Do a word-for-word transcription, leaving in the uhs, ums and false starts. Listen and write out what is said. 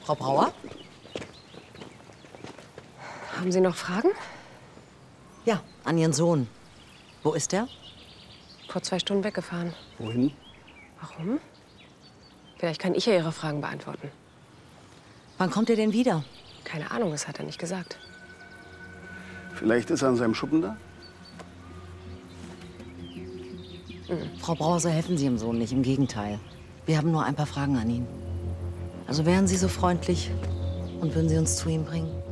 Frau Brauer? Haben Sie noch Fragen? Ja, an Ihren Sohn. Wo ist er? Vor zwei Stunden weggefahren. Wohin? Warum? Vielleicht kann ich ja Ihre Fragen beantworten. Wann kommt er denn wieder? Keine Ahnung, das hat er nicht gesagt. Vielleicht ist er an seinem Schuppen da? Mhm. Frau Brauer, so helfen Sie Ihrem Sohn nicht. Im Gegenteil. Wir haben nur ein paar Fragen an ihn. Also wären Sie so freundlich und würden Sie uns zu ihm bringen?